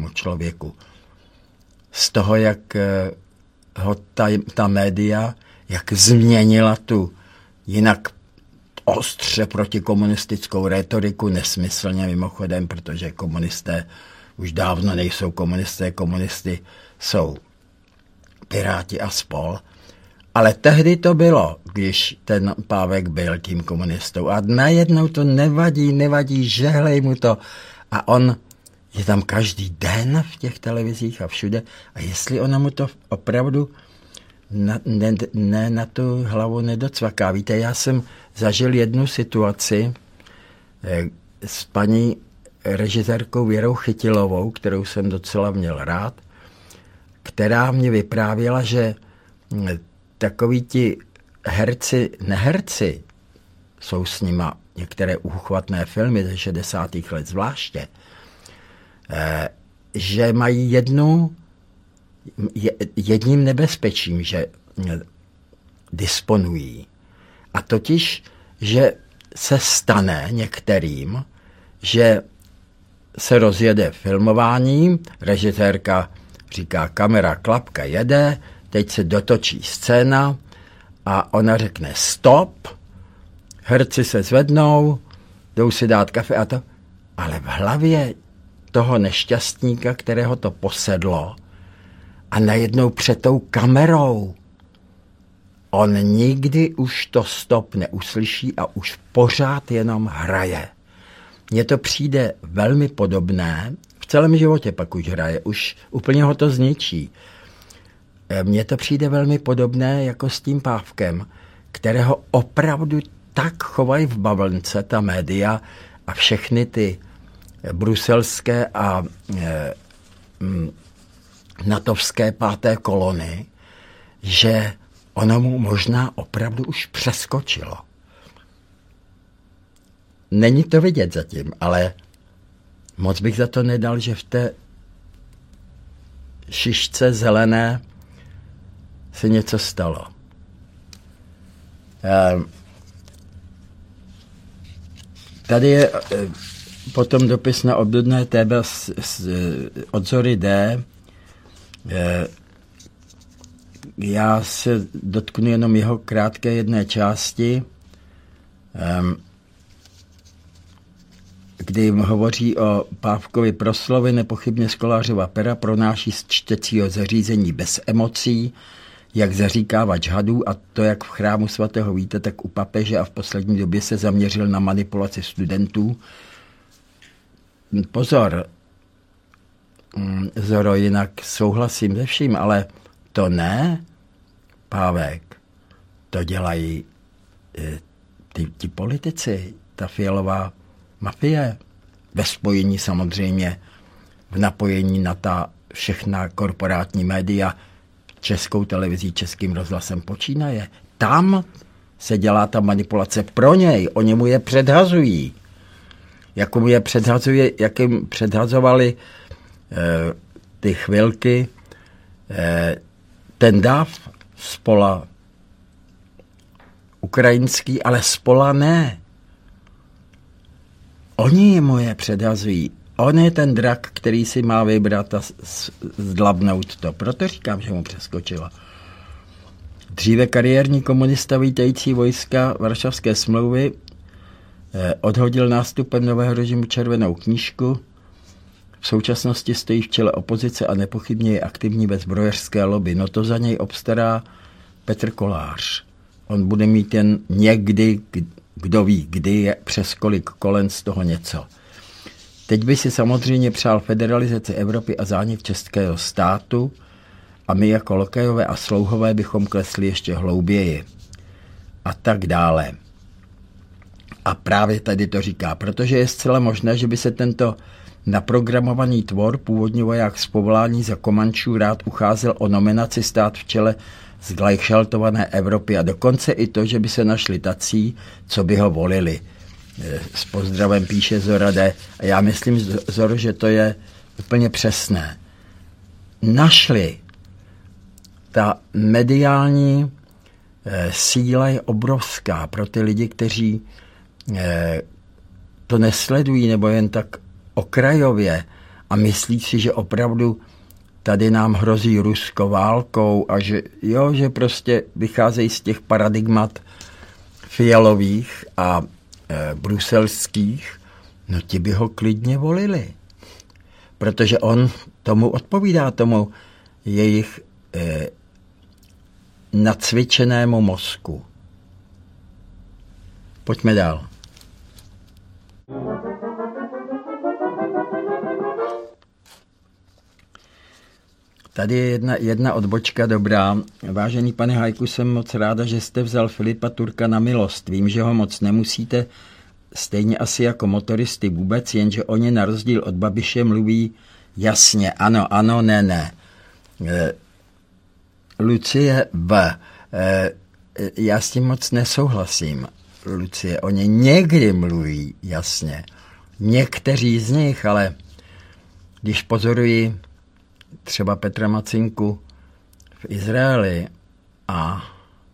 tomu člověku. Z toho, jak ho ta média, jak změnila tu jinak ostře protikomunistickou rétoriku, nesmyslně mimochodem, protože komunisté už dávno nejsou komunisté, komunisty jsou Piráti a spol. Ale tehdy to bylo, když ten Pávek byl tím komunistou. A najednou to nevadí, žehlej mu to. A on je tam každý den v těch televizích a všude. A jestli ona mu to opravdu na tu hlavu nedocvaká. Víte, já jsem zažil jednu situaci s paní režisérkou Věrou Chytilovou, kterou jsem docela měl rád, která mě vyprávěla, že takoví ti neherci, jsou s nima některé úchvatné filmy ze 60. let zvláště, že mají jedním nebezpečím, že disponují. A totiž, že se stane některým, že se rozjede filmování, režisérka říká, kamera, klapka jede, teď se dotočí scéna a ona řekne stop, herci se zvednou, jdou si dát kafe a to, ale v hlavě toho nešťastníka, kterého to posedlo a najednou před tou kamerou on nikdy už to stop neuslyší a už pořád jenom hraje. Mně to přijde velmi podobné, v celém životě pak už hraje, už úplně ho to zničí. Mně to přijde velmi podobné jako s tím Pávkem, kterého opravdu tak chovají v bavlnce ta média a všechny ty bruselské a natovské páté kolony, že ono mu možná opravdu už přeskočilo. Není to vidět zatím, ale moc bych za to nedal, že v té šišce zelené se něco stalo. Tady je potom dopis na obdobné téma od Zory D. Já se dotknu jenom jeho krátké jedné části, kdy hovoří o Pávkovi proslovy, nepochybně z Kolářova pera pronáší z čtecího zařízení bez emocí, jak zaříkávač hadů, a to jak v chrámu svatého Víta, tak u papeže, a v poslední době se zaměřil na manipulaci studentů. Pozor, Zoro, jinak souhlasím se vším, ale to ne, Pávek, to dělají ti politici, ta Fialová mafie, ve spojení samozřejmě, v napojení na ta všechna korporátní média, Českou televizí, Českým rozhlasem počínaje. Tam se dělá ta manipulace pro něj, oni mu je předhazují. Jako mu je předhazuje, jak jim předhazovali ty chvilky, ten dáv spola ukrajinský, ale spola ne. Oni mu je předhazují. On je ten drak, který si má vybrat a zdlabnout to. Proto říkám, že mu přeskočila. Dříve kariérní komunista vítající vojska Varšavské smlouvy odhodil nástupem nového režimu červenou knížku. V současnosti stojí v čele opozice a nepochybně je aktivní ve zbrojařské lobby. No to za něj obstará Petr Kolář. On bude mít jen někdy, kdo ví, kdy je přes kolik kolen z toho něco. Teď by si samozřejmě přál federalizaci Evropy a zánik českého státu a my jako lokajové a slouhové bychom klesli ještě hlouběji. A tak dále. A právě tady to říká, protože je zcela možné, že by se tento naprogramovaný tvor, původně voják z povolání za Komančů, rád ucházel o nominaci stát v čele zglajšaltované Evropy a dokonce i to, že by se našli tací, co by ho volili. S pozdravem píše Zora D. A já myslím, Zoro, že to je úplně přesné. Našli. Ta mediální síla je obrovská pro ty lidi, kteří to nesledují nebo jen tak okrajově, a myslí si, že opravdu tady nám hrozí Rusko válkou a že prostě vycházejí z těch paradigmat fialových a bruselských, no ti by ho klidně volili. Protože on tomu odpovídá, tomu jejich nacvičenému mozku. Pojďme dál. Tady je jedna odbočka dobrá. Vážený pane Hajku, jsem moc ráda, že jste vzal Filipa Turka na milost. Vím, že ho moc nemusíte, stejně asi jako motoristy vůbec, jenže oni na rozdíl od Babiše mluví jasně, ano, ne. Lucie já s tím moc nesouhlasím. Lucie, oni někdy mluví jasně. Někteří z nich, ale když pozoruji třeba Petra Macinku v Izraeli a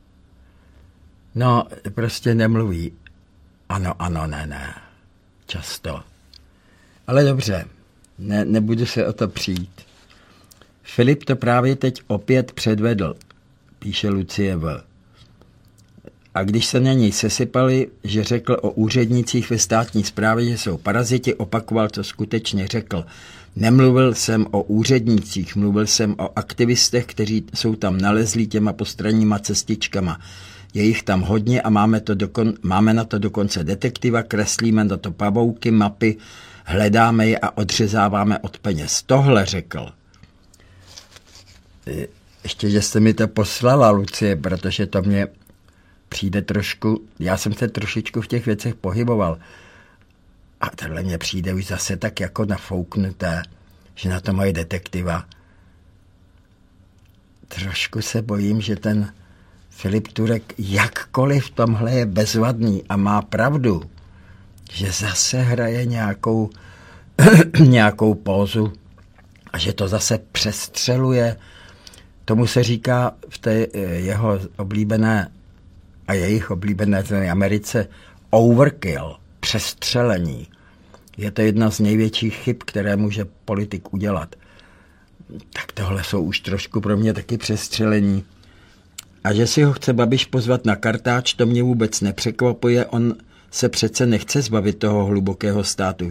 no, prostě nemluví ano, ne. Často. Ale dobře, nebudu se o to přijít. Filip to právě teď opět předvedl, píše Lucie V. A když se na něj sesypali, že řekl o úřednicích ve státní správě, že jsou paraziti, opakoval, co skutečně řekl. Nemluvil jsem o úřednících, mluvil jsem o aktivistech, kteří jsou tam nalezlí těma postranníma cestičkama. Je jich tam hodně a máme na to dokonce detektiva, kreslíme na to pavouky, mapy, hledáme je a odřezáváme od peněz. Tohle řekl. Ještě, že jste mi to poslala, Lucie, protože to mě přijde trošku, já jsem se trošičku v těch věcech pohyboval. A tohle mě přijde už zase tak jako nafouknuté, že na to moje detektiva. Trošku se bojím, že ten Filip Turek jakkoliv v tomhle je bezvadný a má pravdu, že zase hraje nějakou pózu a že to zase přestřeluje. Tomu se říká v té jeho oblíbené a jejich oblíbené v Americe overkill, přestřelení. Je to jedna z největších chyb, které může politik udělat. Tak tohle jsou už trošku pro mě taky přestřelení. A že si ho chce Babiš pozvat na kartáč, to mě vůbec nepřekvapuje. On se přece nechce zbavit toho hlubokého státu.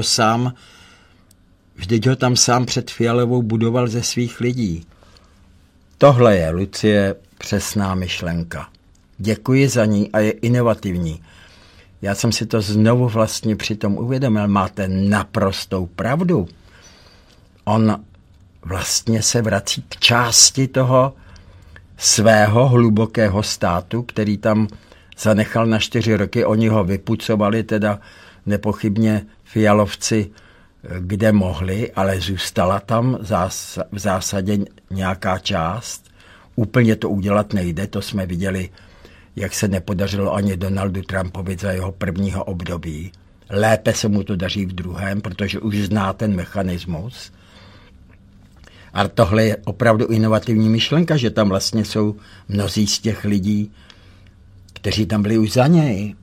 Vždyť ho tam sám před Fialovou budoval ze svých lidí. Tohle je, Lucie, přesná myšlenka. Děkuji za ní a je inovativní. Já jsem si to znovu vlastně přitom uvědomil. Máte naprostou pravdu. On vlastně se vrací k části toho svého hlubokého státu, který tam zanechal na 4 roky. Oni ho vypucovali, teda nepochybně Fialovci, kde mohli, ale zůstala tam v zásadě nějaká část. Úplně to udělat nejde, to jsme viděli, jak se nepodařilo ani Donaldu Trumpovi za jeho prvního období. Lépe se mu to daří v druhém, protože už zná ten mechanismus. A tohle je opravdu inovativní myšlenka, že tam vlastně jsou mnozí z těch lidí, kteří tam byli už za něj.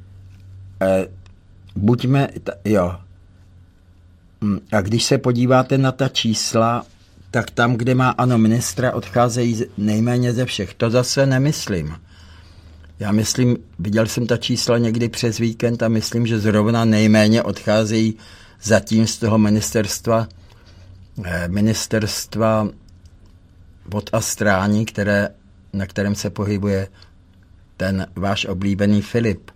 A když se podíváte na ta čísla, tak tam, kde má ANO ministra, odcházejí nejméně ze všech. To zase nemyslím. Já myslím, viděl jsem ta čísla někdy přes víkend a myslím, že zrovna nejméně odcházejí zatím z toho ministerstva vod a strání, na kterém se pohybuje ten váš oblíbený Filip.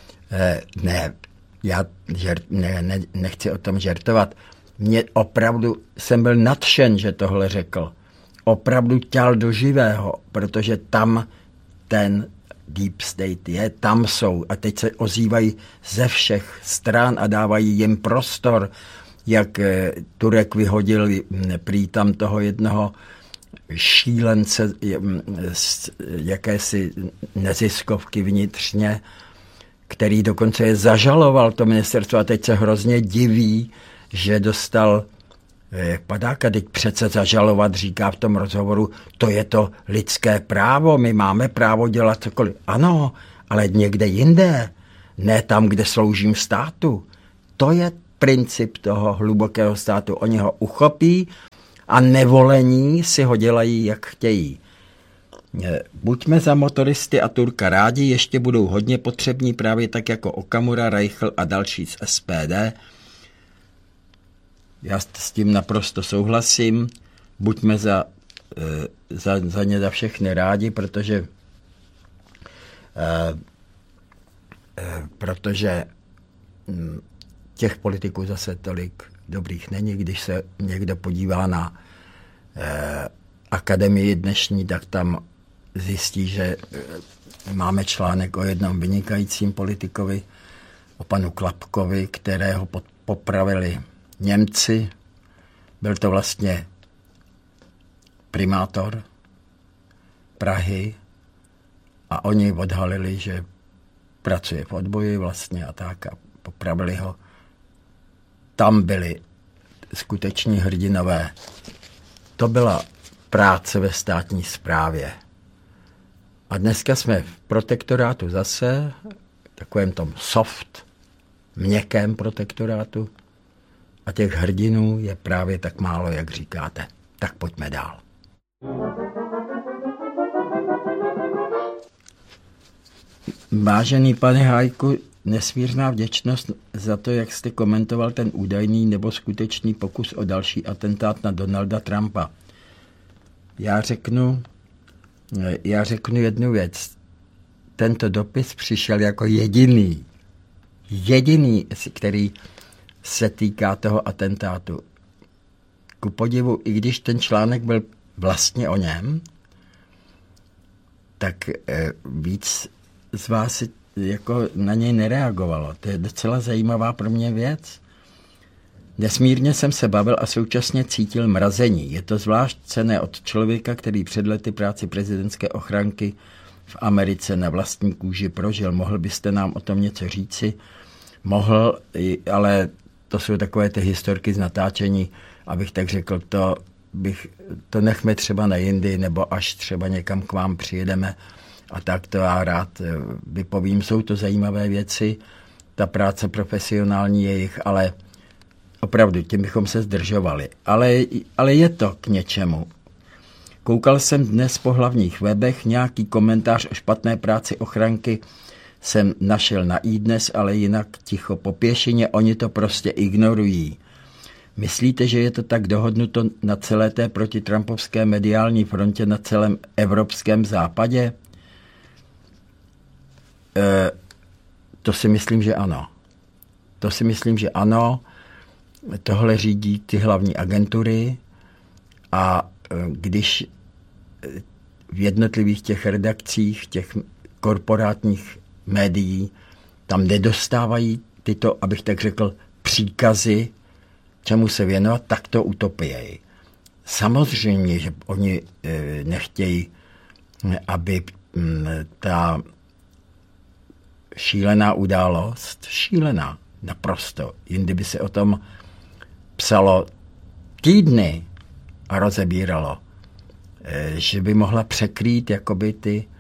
Nechci o tom žertovat. Jsem byl nadšen, že tohle řekl. Opravdu ťal do živého, protože tam ten Deep State je, tam jsou a teď se ozývají ze všech stran a dávají jim prostor, jak Turek vyhodil prý tam toho jednoho šílence z jakési neziskovky vnitřně, který dokonce je zažaloval to ministerstvo a teď se hrozně diví, že dostal padáka, teď přece zažalovat, říká v tom rozhovoru, to je to lidské právo, my máme právo dělat cokoliv. Ano, ale někde jinde, ne tam, kde sloužím státu. To je princip toho hlubokého státu. Oni ho uchopí a nevolení si ho dělají, jak chtějí. Buďme za motoristy a Turka rádi, ještě budou hodně potřební, právě tak jako Okamura, Reichl a další z SPD. Já s tím naprosto souhlasím. Buďme za ně za všechny rádi, protože těch politiků zase tolik dobrých není. Když se někdo podívá na akademii dnešní, tak tam zjistí, že máme článek o jednom vynikajícím politikovi, o panu Klapkovi, kterého popravili Němci. Byl to vlastně primátor Prahy a oni odhalili, že pracuje v odboji vlastně a tak a popravili ho. Tam byli skuteční hrdinové. To byla práce ve státní správě. A dneska jsme v protektorátu zase, takovém tom soft, měkkém protektorátu a těch hrdinů je právě tak málo, jak říkáte. Tak pojďme dál. Vážený pane Hájku, nesmírná vděčnost za to, jak jste komentoval ten údajný nebo skutečný pokus o další atentát na Donalda Trumpa. Já řeknu jednu věc. Tento dopis přišel jako jediný, který se týká toho atentátu. Ku podivu, i když ten článek byl vlastně o něm, tak víc z vás jako na něj nereagovalo. To je docela zajímavá pro mě věc. Nesmírně jsem se bavil a současně cítil mrazení. Je to zvlášť cenné od člověka, který před lety práci prezidentské ochranky v Americe na vlastní kůži prožil. Mohl byste nám o tom něco říci? Mohl, ale to jsou takové ty historky z natáčení, abych tak řekl, to nechme třeba na jindy, nebo až třeba někam k vám přijedeme a tak to já rád vypovím. Jsou to zajímavé věci, ta práce profesionální je jich, ale opravdu, tím bychom se zdržovali. Ale je to k něčemu. Koukal jsem dnes po hlavních webech, nějaký komentář o špatné práci ochranky jsem našel na iDnes, ale jinak ticho po pěšině, oni to prostě ignorují. Myslíte, že je to tak dohodnuto na celé té protitrampovské mediální frontě na celém evropském západě? To si myslím, že ano. Tohle řídí ty hlavní agentury a když v jednotlivých těch redakcích, těch korporátních médií, tam nedostávají tyto, abych tak řekl, příkazy, čemu se věnovat, tak to utopějí. Samozřejmě, že oni nechtějí, aby ta šílená událost, naprosto, jindy by se o tom psalo týdny a rozebíralo, že by mohla překrýt jakoby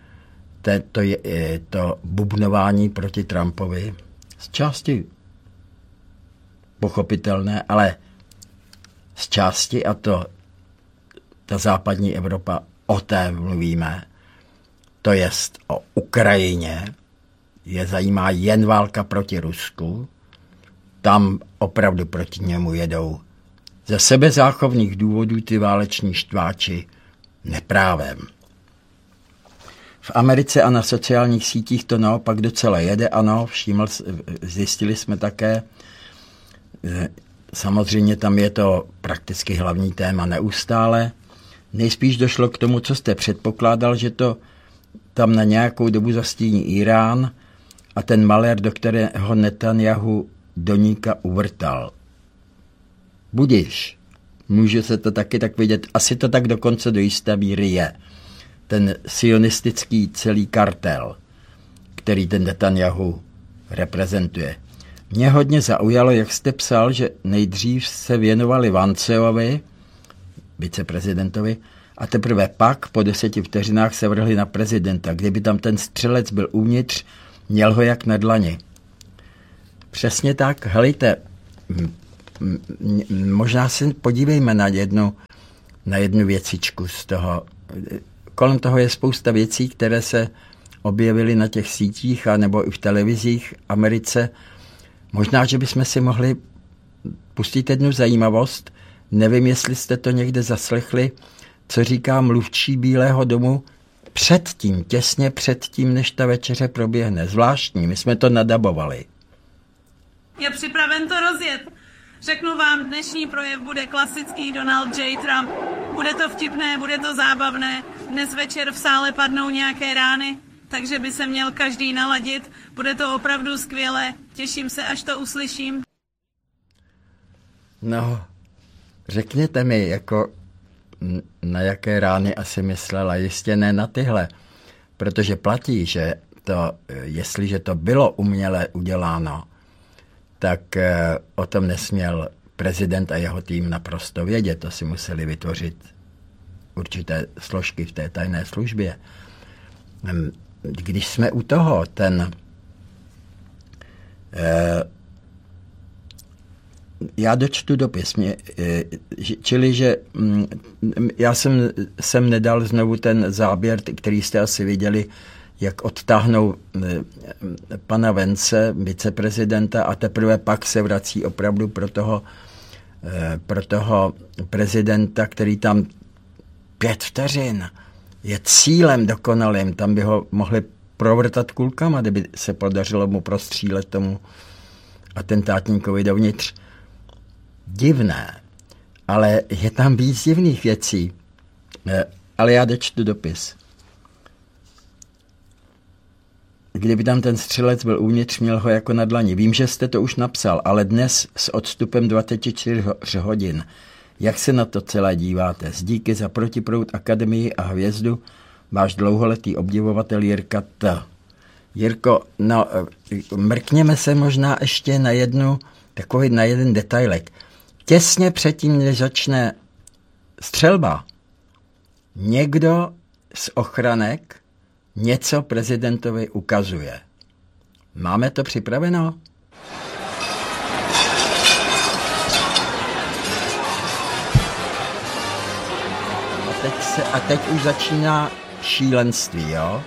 to bubnování proti Trumpovi. Z části pochopitelné, ale z části, a to ta západní Evropa, o té mluvíme, to jest o Ukrajině, je zajímá jen válka proti Rusku, tam opravdu proti němu jedou ze sebezáchovných důvodů ty váleční štváči neprávem. V Americe a na sociálních sítích to naopak docela jede, ano, zjistili jsme také. Samozřejmě tam je to prakticky hlavní téma neustále. Nejspíš došlo k tomu, co jste předpokládal, že to tam na nějakou dobu zastíní Irán a ten malér, do kterého Netanjahu doníka uvrtal. Budiš, může se to taky tak vidět, asi to tak dokonce do jisté míry je. Ten sionistický celý kartel, který ten Netanjahu reprezentuje. Mě hodně zaujalo, jak jste psal, že nejdřív se věnovali Vanceovi, viceprezidentovi, a teprve pak po 10 vteřinách se vrhli na prezidenta. Kdyby tam ten střelec byl uvnitř, měl ho jak na dlani. Přesně tak, helejte, možná si podívejme na jednu věcičku z toho. Kolem toho je spousta věcí, které se objevily na těch sítích a nebo i v televizích v Americe. Možná, že bychom si mohli pustit jednu zajímavost. Nevím, jestli jste to někde zaslechli, co říká mluvčí Bílého domu těsně předtím, než ta večeře proběhne. Zvláštní, my jsme to nadabovali. Je připraven to rozjet. Řeknu vám, dnešní projev bude klasický Donald J. Trump. Bude to vtipné, bude to zábavné. Dnes večer v sále padnou nějaké rány, takže by se měl každý naladit. Bude to opravdu skvělé. Těším se, až to uslyším. No, řekněte mi, jako na jaké rány asi myslela, jistě ne na tyhle, protože platí, že to, jestliže to bylo uměle uděláno, tak o tom nesměl prezident a jeho tým naprosto vědět. To si museli vytvořit určité složky v té tajné službě. Když jsme u toho, já dočtu dopis, čili že já jsem nedal znovu ten záběr, který jste asi viděli, jak odtáhnou pana Vence, viceprezidenta, a teprve pak se vrací opravdu pro toho prezidenta, který tam 5 vteřin je cílem dokonalým, tam by ho mohli provrtat kulkama, kdyby se podařilo mu prostřílet tomu atentátníkovi dovnitř. Divné, ale je tam víc divných věcí. Ale já dočtu dopis. Kdyby tam ten střelec byl uvnitř, měl ho jako na dlani. Vím, že jste to už napsal, ale dnes s odstupem 24 hodin. Jak se na to celé díváte? Díky za Protiproud Akademii a Hvězdu, váš dlouholetý obdivovatel Jirka T. Jirko, no, mrkněme se možná ještě na jeden detailek. Těsně předtím, než začne střelba, někdo z ochranek něco prezidentovi ukazuje. Máme to připraveno? A teď už začíná šílenství, jo?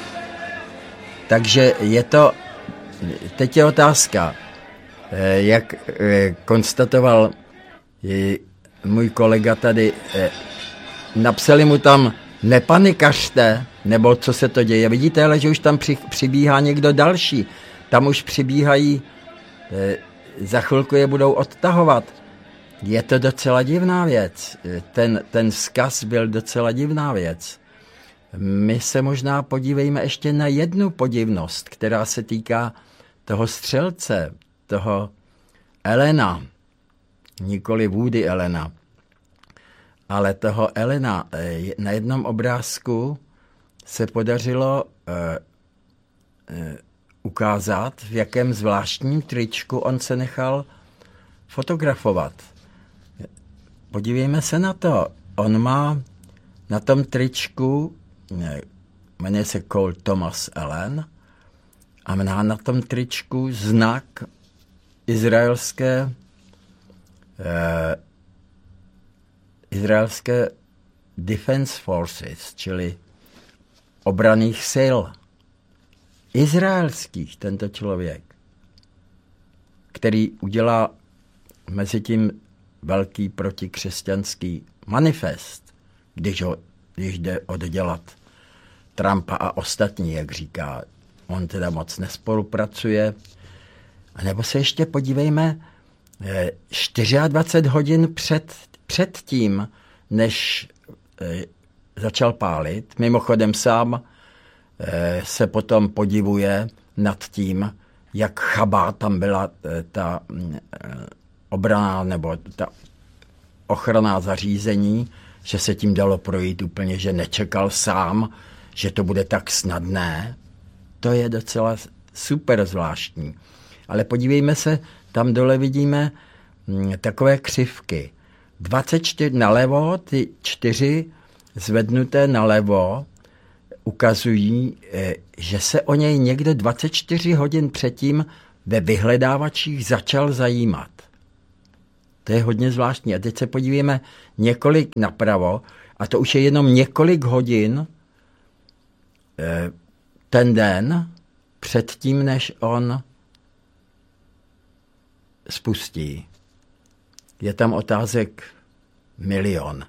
Takže teď je otázka, jak konstatoval můj kolega tady, napsali mu tam nepanikařte, nebo co se to děje. Vidíte, ale že už tam přibíhá někdo další. Tam už přibíhají, za chvilku je budou odtahovat. Je to docela divná věc. Ten vzkaz byl docela divná věc. My se možná podívejme ještě na jednu podivnost, která se týká toho střelce, toho Elena, nikoli Woody Elena, ale toho Elena. Na jednom obrázku se podařilo ukázat, v jakém zvláštním tričku on se nechal fotografovat. Podívejme se na to. On má na tom tričku, jmenuje se Cole Thomas Allen, a má na tom tričku znak izraelské Defense Forces, čili obranných sil. Izraelských, tento člověk, který udělá mezi tím velký protikřesťanský manifest, když jde oddělat Trumpa a ostatní, jak říká. On teda moc nespolupracuje. A nebo se ještě podívejme 24 hodin před tím, než začal pálit. Mimochodem sám se potom podivuje nad tím, jak chabá tam byla ta obrana nebo ta ochranná zařízení, že se tím dalo projít úplně, že nečekal sám, že to bude tak snadné. To je docela super zvláštní. Ale podívejme se, tam dole vidíme takové křivky. 24 nalevo, ty 4 zvednuté nalevo ukazují, že se o něj někde 24 hodin předtím ve vyhledávačích začal zajímat. To je hodně zvláštní. A teď se podívejme několik napravo, a to už je jenom několik hodin ten den předtím, než on spustí. Je tam otázek milion.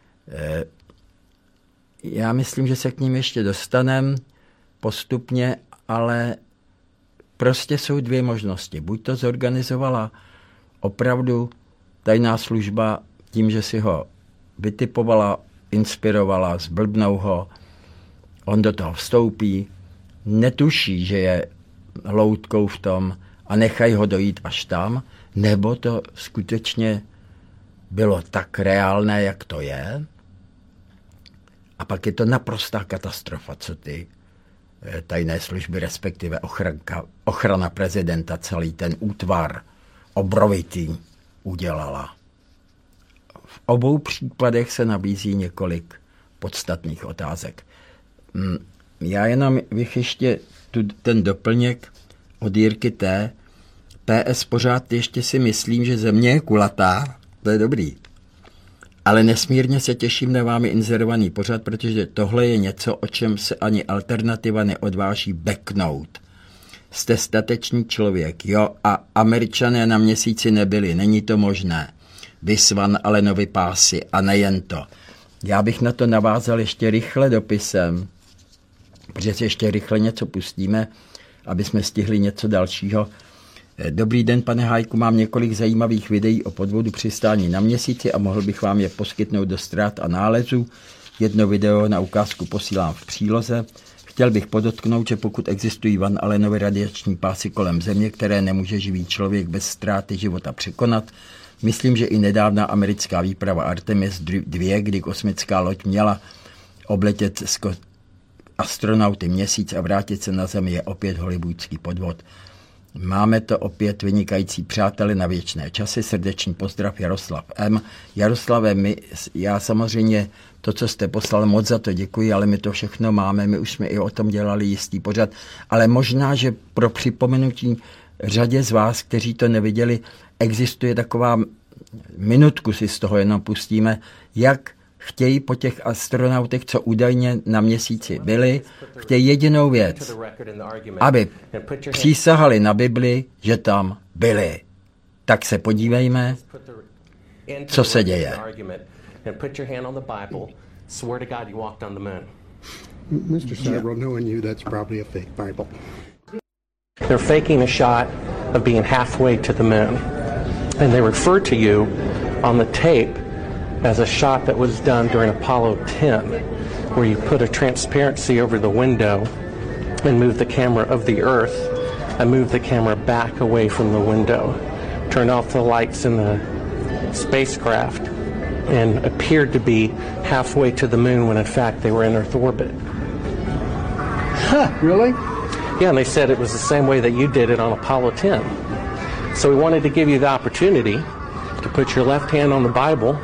Já myslím, že se k ním ještě dostaneme postupně, ale prostě jsou dvě možnosti. Buď to zorganizovala opravdu tajná služba tím, že si ho vytipovala, inspirovala, zblbnou ho, on do toho vstoupí, netuší, že je loutkou v tom a nechají ho dojít až tam, nebo to skutečně bylo tak reálné, jak to je. A pak je to naprostá katastrofa, co ty tajné služby, respektive ochrana prezidenta, celý ten útvar obrovitý udělala. V obou případech se nabízí několik podstatných otázek. Já jenom bych ještě ten doplněk od Jirky T. PS pořád ještě si myslím, že Země je kulatá, to je dobrý. Ale nesmírně se těším na vámi inzerovaný pořad, protože tohle je něco, o čem se ani alternativa neodváží beknout. Jste statečný člověk, jo, a Američané na Měsíci nebyli, není to možné. Vysvan Allenovi pásy a nejen to. Já bych na to navázal ještě rychle dopisem, protože si ještě rychle něco pustíme, aby jsme stihli něco dalšího. Dobrý den, pane Hájku, mám několik zajímavých videí o podvodu přistání na Měsíci a mohl bych vám je poskytnout do ztrát a nálezů. Jedno video na ukázku posílám v příloze. Chtěl bych podotknout, že pokud existují Van Allenovy radiační pásy kolem Země, které nemůže živý člověk bez ztráty života překonat, myslím, že i nedávná americká výprava Artemis 2, kdy kosmická loď měla obletět astronauty Měsíc a vrátit se na Zemi, je opět hollywoodský podvod. Máme to opět, vynikající přáteli na věčné časy. Srdečný pozdrav, Jaroslav M. Jaroslave, já samozřejmě to, co jste poslal, moc za to děkuji, ale my to všechno máme, my už jsme i o tom dělali jistý pořad, ale možná, že pro připomenutí řadě z vás, kteří to neviděli, existuje taková minutku, si z toho jenom pustíme, jak chtějí po těch astronautech, co údajně na Měsíci byli, chtějí jedinou věc, aby přísahali na Bibli, že tam byli. Tak se podívejme, co se děje. They're faking a shot of being halfway to the moon. And they refer to you on the tape as a shot that was done during Apollo 10, where you put a transparency over the window and move the camera of the Earth and move the camera back away from the window, turn off the lights in the spacecraft, and appeared to be halfway to the moon when in fact they were in Earth orbit. Huh, really? Yeah, and they said it was the same way that you did it on Apollo 10. So we wanted to give you the opportunity to put your left hand on the Bible,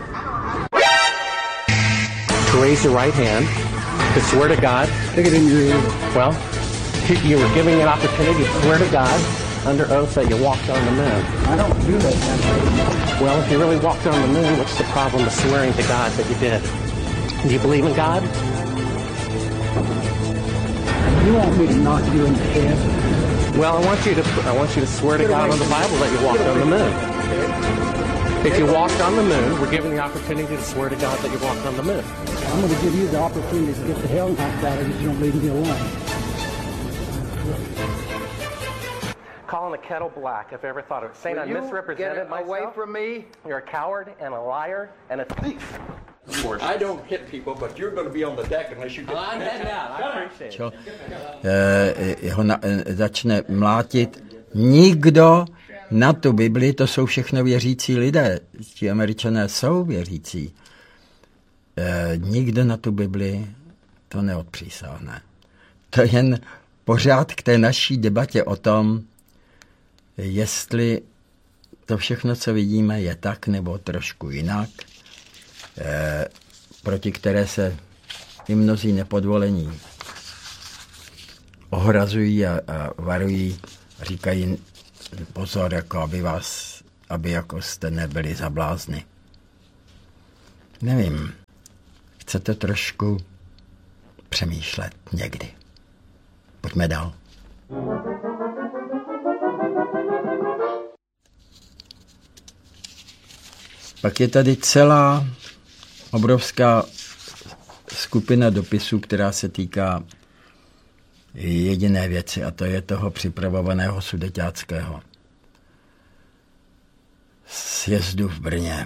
to raise your right hand, to swear to God. Stick it in your ear. Well, you were giving an opportunity to swear to God under oath that you walked on the moon. I don't do that. Well, if you really walked on the moon, what's the problem with swearing to God that you did? Do you believe in God? You want me to knock you in the head? Well, I want you to swear to God on the Bible that you walked on the moon. If you walked on the moon, we're given the opportunity to swear to God that you walked on the moon. I'm going to give you the opportunity to get the hell knocked out of you if you don't leave me alone. Calling the kettle black, if I ever thought of it. Saying I misrepresented myself. Away from me. You're a coward and a liar and a thief. I don't hit people, but you're going to be on the deck unless you get... I'm heading out. I appreciate it. Ho začne mlátit. Nikdo na tu Bibli, to jsou všechno věřící lidé. Ti Američané jsou věřící. Nikdo na tu Bibli to neodpřísáhne. To jen pořád k té naší debatě o tom, jestli to všechno, co vidíme, je tak nebo trošku jinak, proti které se i mnozí nepodvolení ohrazují a varují, říkají pozor, jako aby jako jste nebyli za blázny. Nevím, chcete trošku přemýšlet někdy. Pojďme dál. Pak je tady celá obrovská skupina dopisů, která se týká jediné věci, a to je toho připravovaného sudeťáckého sjezdu v Brně.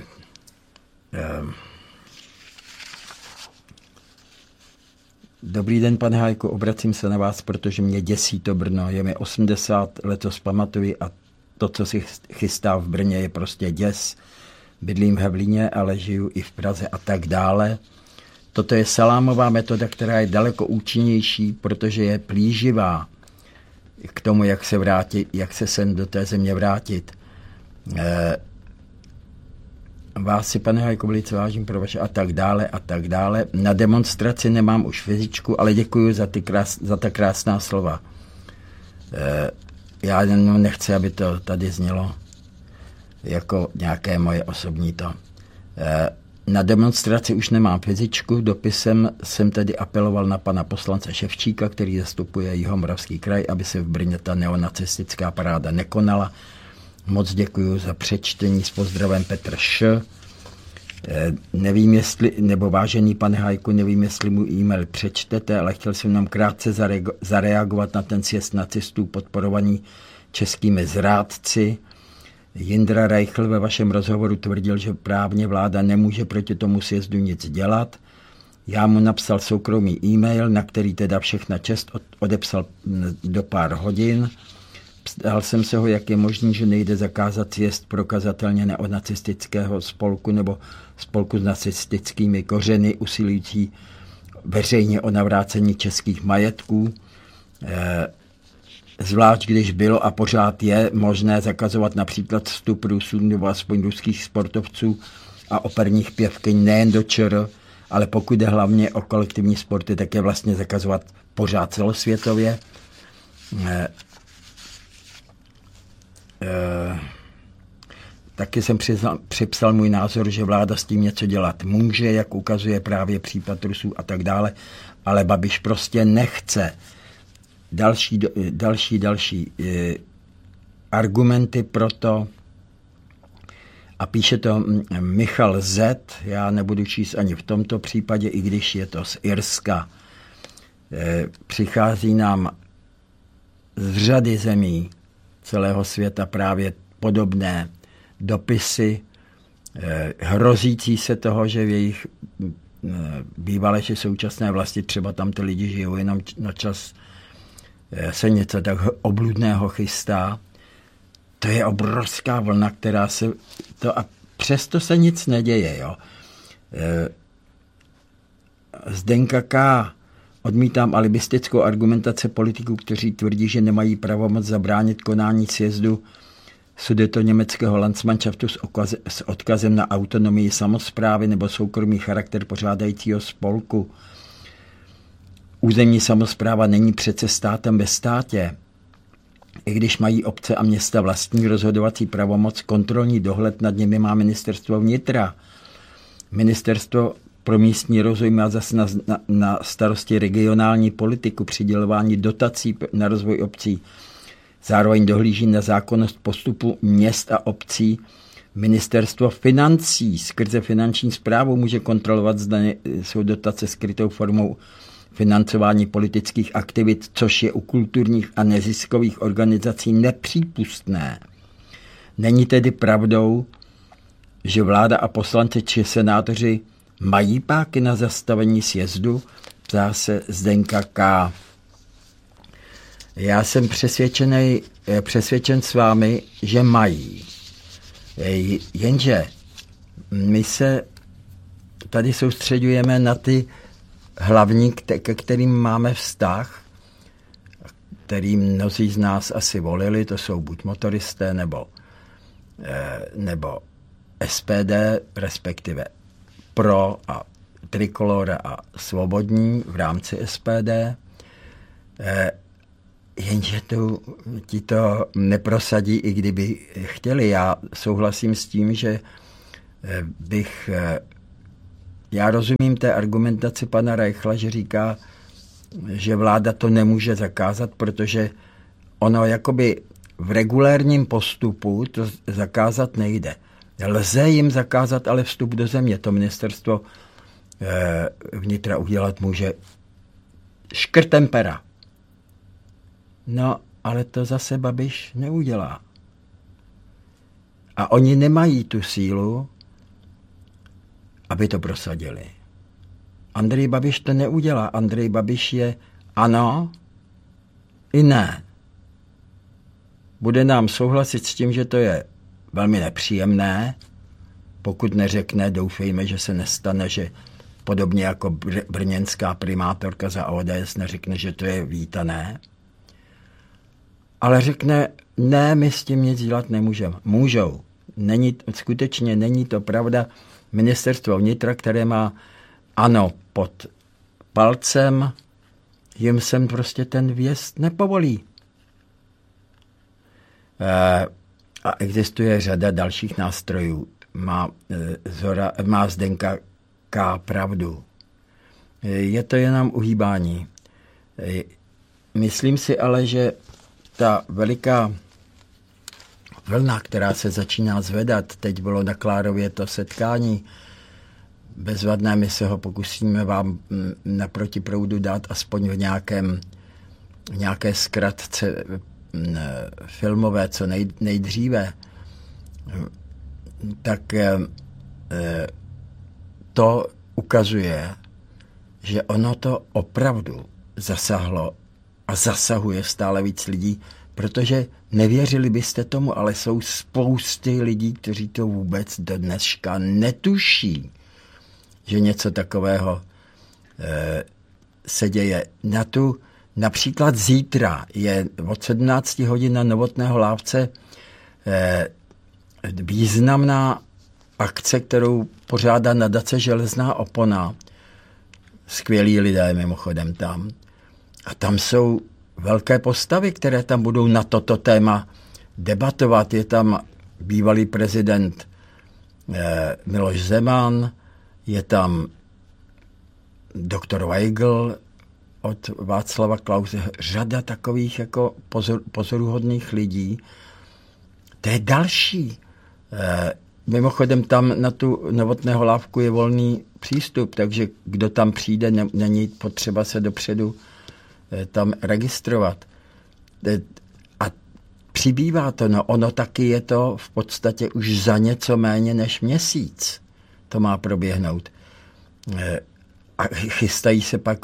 Dobrý den, pane Hájku, obracím se na vás, protože mě děsí to Brno. Je mi 80, letos pamatuji a to, co si chystá v Brně, je prostě děs. Bydlím v Havlíně, ale žiju i v Praze a tak dále. Toto je salámová metoda, která je daleko účinnější, protože je plíživá k tomu, jak se sem do té země vrátit. Vás si, pane Hajko, velice vážím pro vaše a tak dále a tak dále. Na demonstraci nemám už fyzičku, ale děkuji za ta krásná slova. Já jenom nechci, aby to tady znělo jako nějaké moje osobní to. Na demonstraci už nemám fyzičku, dopisem jsem tedy apeloval na pana poslance Ševčíka, který zastupuje Jihomoravský kraj, aby se v Brně ta neonacistická paráda nekonala. Moc děkuji za přečtení, s pozdravem Petr Š. Nevím, jestli, nebo vážený pane Hajku, nevím, jestli můj e-mail přečtete, ale chtěl jsem nám krátce zareagovat na ten sjezd nacistů podporovaný českými zrádci. Jindra Reichl ve vašem rozhovoru tvrdil, že právně vláda nemůže proti tomu sjezdu nic dělat. Já mu napsal soukromý e-mail, na který teda všechna čest odepsal do pár hodin. Ptal jsem se ho, jak je možný, že nejde zakázat sjezd prokazatelně neonacistického spolku nebo spolku s nacistickými kořeny usilující veřejně o navrácení českých majetků. Zvlášť když bylo a pořád je možné zakazovat například vstup Rusů nebo aspoň ruských sportovců a operních pěvkyň nejen do ČR, ale pokud jde hlavně o kolektivní sporty, tak je vlastně zakazovat pořád celosvětově. Taky jsem připsal můj názor, že vláda s tím něco dělat může, jak ukazuje právě případ Rusů a tak dále, ale Babiš prostě nechce. Další argumenty pro to. A píše to Michal Z. Já nebudu číst ani v tomto případě, i když je to z Irska. Přichází nám z řady zemí celého světa právě podobné dopisy, hrozící se toho, že v jejich bývalé či současné vlasti třeba tam ty lidi žijou jenom na čas, se něco tak obludného chystá. To je obrovská vlna, která se... a přesto se nic neděje. Jo. Zdenka K. Odmítám alibistickou argumentaci politiků, kteří tvrdí, že nemají pravomoc zabránit konání sjezdu sudetoněmeckého Landsmannschaftu s odkazem na autonomii samosprávy nebo soukromý charakter pořádajícího spolku. Územní samospráva není přece státem ve státě. I když mají obce a města vlastní rozhodovací pravomoc, kontrolní dohled nad nimi má ministerstvo vnitra. Ministerstvo pro místní rozvoj má zase na starosti regionální politiku, přidělování dotací na rozvoj obcí. Zároveň dohlíží na zákonnost postupu měst a obcí. Ministerstvo financí skrze finanční správu může kontrolovat, zda jsou dotace skrytou formou financování politických aktivit, což je u kulturních a neziskových organizací nepřípustné. Není tedy pravdou, že vláda a poslanci či senátoři mají páky na zastavení sjezdu, ptá se Zdenka K. Já jsem přesvědčen s vámi, že mají. Jenže my se tady soustředujeme na ty hlavní, ke kterým máme vztah, který mnozí z nás asi volili, to jsou buď motoristé nebo SPD, respektive Pro a Trikolora a Svobodní v rámci SPD. Jenže ti to neprosadí, i kdyby chtěli. Já souhlasím s tím, že já rozumím té argumentaci pana Reichla, že říká, že vláda to nemůže zakázat, protože ono jakoby v regulérním postupu to zakázat nejde. Lze jim zakázat ale vstup do země. To ministerstvo vnitra udělat může škrtem pera. No, ale to zase Babiš neudělá. A oni nemají tu sílu, aby to prosadili. Andrej Babiš to neudělá. Andrej Babiš je ano i ne. Bude nám souhlasit s tím, že to je velmi nepříjemné, pokud neřekne, doufejme, že se nestane, že podobně jako brněnská primátorka za ODS neřekne, že to je vítané, ale řekne, ne, my s tím nic dělat nemůžeme. Můžou. Skutečně není to pravda. Ministerstvo vnitra, které má ano pod palcem, jim sem prostě ten vjezd nepovolí. A existuje řada dalších nástrojů. Má Zdenka K. pravdu. Je to jenom uhýbání. Myslím si ale, že ta veliká vlna, která se začíná zvedat, teď bylo na Klárově to setkání bezvadné, my se ho pokusíme vám naproti proudu dát aspoň v nějaké zkratce filmové, co nejdříve, tak to ukazuje, že ono to opravdu zasáhlo a zasahuje stále víc lidí, protože nevěřili byste tomu, ale jsou spousty lidí, kteří to vůbec do dneška netuší, že něco takového se děje. Například zítra je od 17 hodin na Novotné Lávce významná akce, kterou pořádá nadace Železná opona. Skvělí lidé mimochodem tam. A tam jsou velké postavy, které tam budou na toto téma debatovat. Je tam bývalý prezident Miloš Zeman, je tam doktor Weigl od Václava Klause, řada takových jako pozoruhodných lidí. To je další. Mimochodem tam na tu Novotného Lávku je volný přístup, takže kdo tam přijde, není potřeba se dopředu tam registrovat. A přibývá to, no ono taky je to v podstatě už za něco méně než měsíc. To má proběhnout. A chystají se pak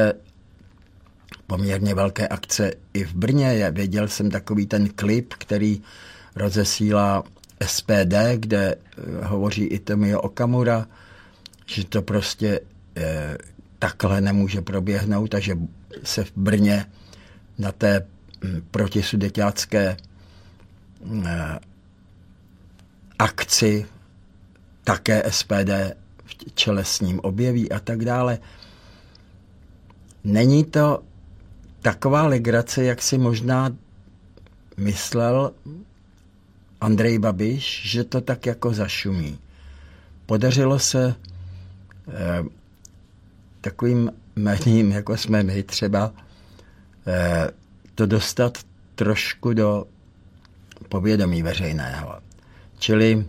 poměrně velké akce i v Brně. Věděl jsem takový ten klip, který rozesílá SPD, kde hovoří i Tomio Okamura, že to prostě takhle nemůže proběhnout a že se v Brně na té protisudetiácké akci také SPD v čele s ním objeví a tak dále. Není to taková legrace, jak si možná myslel Andrej Babiš, že to tak jako zašumí. Podařilo se takovým médiím, jako jsme my třeba, to dostat trošku do povědomí veřejného. Čili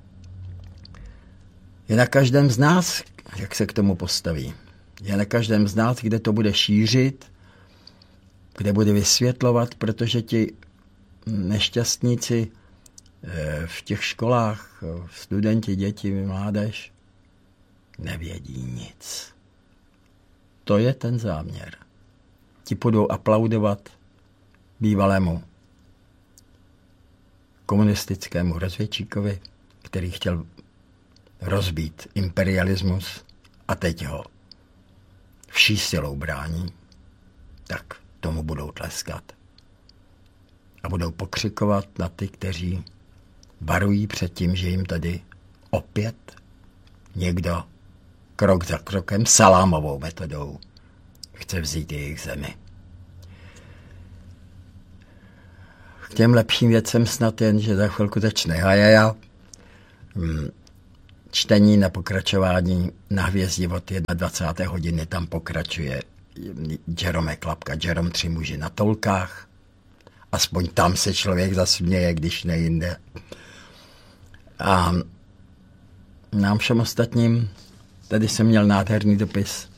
je na každém z nás, jak se k tomu postaví. Je na každém z nás, kde to bude šířit, kde bude vysvětlovat, protože ti nešťastníci v těch školách, studenti, děti, mládež, nevědí nic. To je ten záměr. Ti budou aplaudovat bývalému komunistickému rozvědčíkovi, který chtěl rozbít imperialismus a teď ho vší silou brání, tak tomu budou tleskat. A budou pokřikovat na ty, kteří varují před tím, že jim tady opět někdo krok za krokem salámovou metodou chce vzít jejich zemi. K těm lepším věcem snad jen, že za chvilku začne Hajaja. Čtení na pokračování na Hvězdě od 21. hodiny tam pokračuje Jerome Klapka, Jerome 3 muži na tolkách. Aspoň tam se člověk zasměje, když nejinde. A nám všem ostatním, tady jsem měl nádherný dopis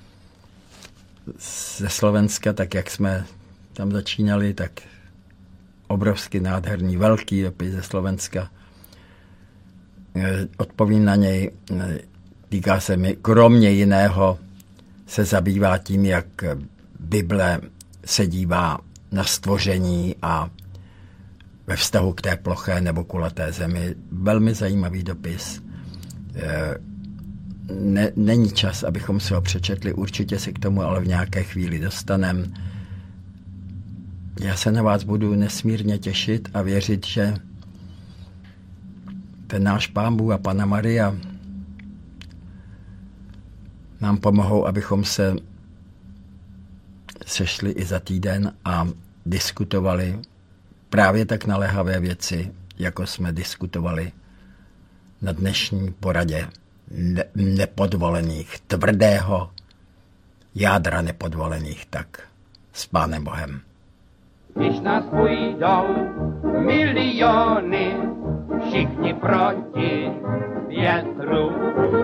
ze Slovenska, tak jak jsme tam začínali, tak obrovský nádherný, velký dopis ze Slovenska. Odpovím na něj, týká se mi, kromě jiného, se zabývá tím, jak Bible se dívá na stvoření a ve vztahu k té ploché nebo kulaté zemi. Velmi zajímavý dopis. Není čas, abychom si ho přečetli, určitě se k tomu ale v nějaké chvíli dostaneme. Já se na vás budu nesmírně těšit a věřit, že ten náš Pán Bůh a Panna Maria nám pomohou, abychom se sešli i za týden a diskutovali právě tak naléhavé věci, jako jsme diskutovali na dnešní poradě nepodvolených, tvrdého jádra nepodvolených, tak s Pánem Bohem. Když nás půjdou miliony, všichni proti větru,